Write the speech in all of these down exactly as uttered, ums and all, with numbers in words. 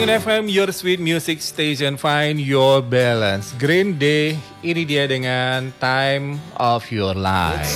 Pengen F M, your sweet music station, find your balance. Green Day, ini dia dengan Time of Your Life.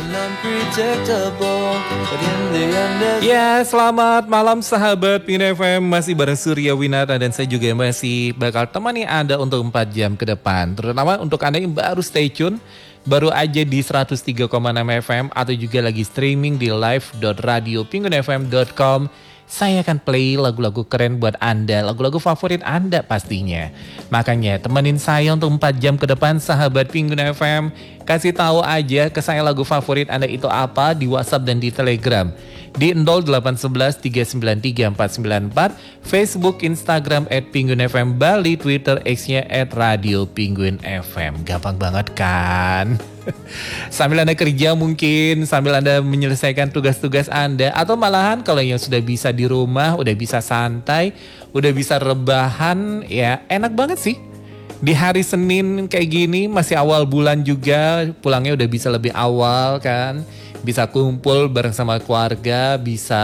Ya, selamat malam sahabat Pengen F M. Masih bareng Surya Winata dan saya juga masih bakal temani Anda untuk empat jam ke depan. Terutama untuk Anda yang baru stay tune, baru aja di seratus tiga koma enam F M atau juga lagi streaming di live dot radio penguin f m dot com. Saya akan play lagu-lagu keren buat Anda, lagu-lagu favorit Anda pastinya. Makanya temenin saya untuk empat jam ke depan sahabat Penguin F M. Kasih tahu aja ke saya lagu favorit Anda itu apa di WhatsApp dan di Telegram. Di nol delapan satu satu tiga sembilan tiga empat sembilan empat, Facebook, Instagram at Penguin F M Bali, Twitter X-nya at Radio Penguin F M. Gampang banget kan? Sambil Anda kerja mungkin, sambil Anda menyelesaikan tugas-tugas Anda, atau malahan kalau yang sudah bisa di rumah, udah bisa santai, udah bisa rebahan, ya enak banget sih. Di hari Senin kayak gini, masih awal bulan juga, pulangnya udah bisa lebih awal kan. Bisa kumpul bareng sama keluarga, bisa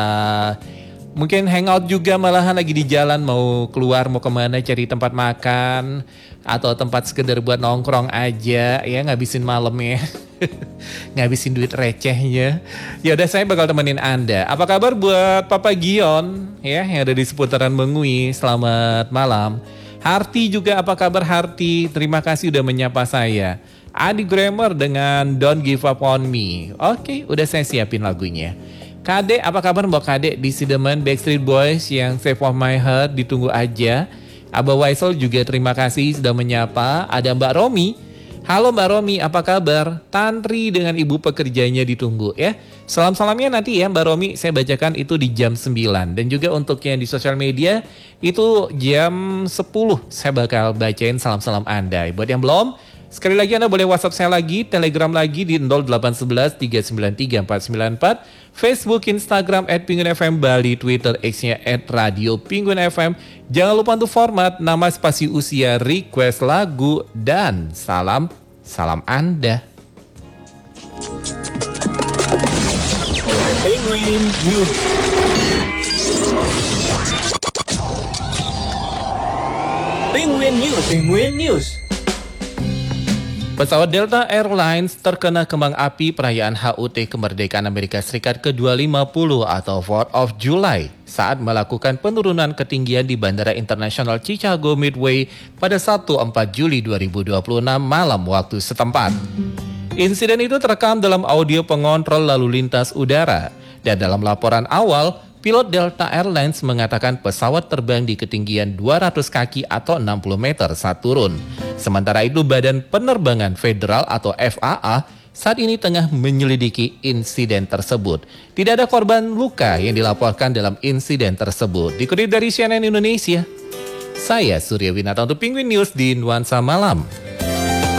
mungkin hangout juga, malahan lagi di jalan mau keluar, mau kemana cari tempat makan. Atau tempat sekedar buat nongkrong aja, ya ngabisin malamnya. Ngabisin duit recehnya. Ya udah, saya bakal temenin Anda. Apa kabar buat Papa Gion ya yang ada di seputaran Mengui? Selamat malam. Harti juga, apa kabar Harti? Terima kasih udah menyapa saya. Adi Grammar dengan Don't Give Up On Me. Oke, udah saya siapin lagunya. Kade, apa kabar Mbak Kade di Sidemen Backstreet Boys yang Save of My Heart, ditunggu aja. Abah Waisel juga terima kasih sudah menyapa. Ada Mbak Romi. Halo Mbak Romi, apa kabar? Tantri dengan ibu pekerjanya ditunggu ya. Salam-salamnya nanti ya Mbak Romi, saya bacakan itu di jam sembilan. Dan juga untuk yang di sosial media, itu jam sepuluh saya bakal bacain salam-salam Anda. Buat yang belum, sekali lagi Anda boleh WhatsApp saya lagi, Telegram lagi di nol delapan satu satu tiga sembilan tiga empat sembilan empat, Facebook, Instagram at Penguin F M Bali, Twitter X-nya at Radio Penguin F M. Jangan lupa untuk format nama, spasi, usia, request lagu, dan salam salam Anda. Penguin News. Penguin News. Penguin News. Pesawat Delta Airlines terkena kembang api perayaan H U T kemerdekaan Amerika Serikat ke dua ratus lima puluh atau fourth of July saat melakukan penurunan ketinggian di Bandara Internasional Chicago Midway pada Sabtu empat Juli dua ribu dua puluh enam malam waktu setempat. Insiden itu terekam dalam audio pengontrol lalu lintas udara, dan dalam laporan awal, pilot Delta Airlines mengatakan pesawat terbang di ketinggian dua ratus kaki atau enam puluh meter saat turun. Sementara itu Badan Penerbangan Federal atau F A A saat ini tengah menyelidiki insiden tersebut. Tidak ada korban luka yang dilaporkan dalam insiden tersebut. Dikutip dari C N N Indonesia, saya Surya Winata untuk Penguin News di Nuansa Malam.